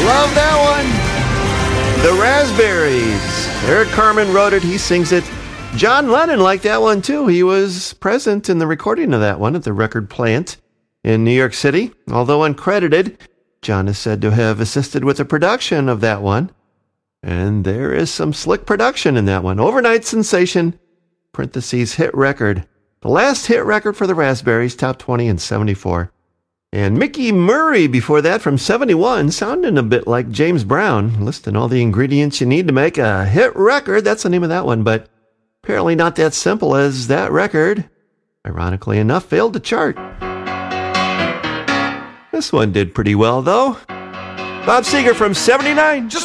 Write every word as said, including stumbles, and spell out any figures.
Love that one. The Raspberries. Eric Carmen wrote it. He sings it. John Lennon liked that one, too. He was present in the recording of that one at the record plant in New York City. Although uncredited, John is said to have assisted with the production of that one. And there is some slick production in that one. Overnight sensation, parentheses, hit record. The last hit record for the Raspberries, top twenty in seventy-four. And Mickey Murray before that from seventy-one, sounding a bit like James Brown, listing all the ingredients you need to make a hit record. That's the name of that one, but apparently not that simple, as that record, ironically enough, failed to chart. This one did pretty well, though. Bob Seger from seventy-nine. Just